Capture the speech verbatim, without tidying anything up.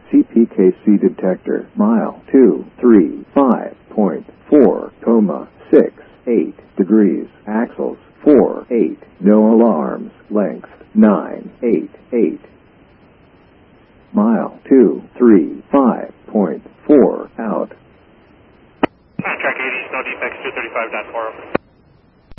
C P K C detector. Mile two three five point four, comma six eight degrees. Axles four eight. No alarms. Length nine eight eight. Mile two three five